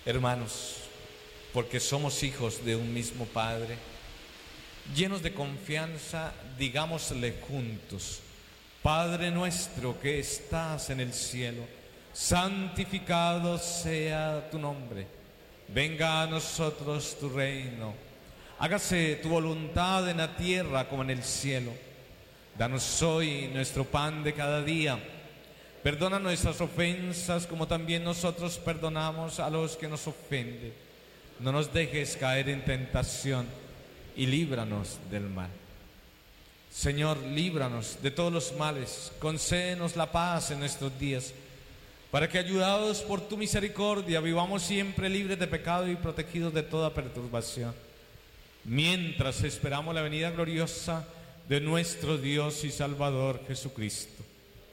Hermanos, porque somos hijos de un mismo Padre, llenos de confianza, digámosle juntos: Padre nuestro que estás en el cielo, santificado sea tu nombre. Venga a nosotros tu reino. Hágase tu voluntad en la tierra como en el cielo. Danos hoy nuestro pan de cada día. Perdona nuestras ofensas como también nosotros perdonamos a los que nos ofenden. No nos dejes caer en tentación y líbranos del mal. Señor, líbranos de todos los males, concédenos la paz en nuestros días, para que, ayudados por tu misericordia, vivamos siempre libres de pecado y protegidos de toda perturbación, mientras esperamos la venida gloriosa de nuestro Dios y Salvador Jesucristo.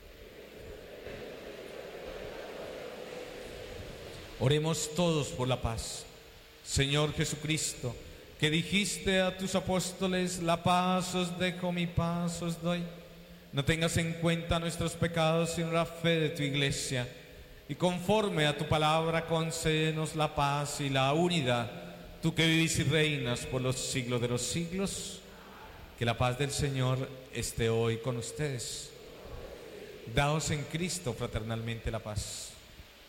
Oremos todos por la paz. Señor Jesucristo, que dijiste a tus apóstoles: la paz os dejo, mi paz os doy. No tengas en cuenta nuestros pecados, sino la fe de tu iglesia. Y conforme a tu palabra, concédenos la paz y la unidad. Tú que vivís y reinas por los siglos de los siglos, que la paz del Señor esté hoy con ustedes. Daos en Cristo fraternalmente la paz.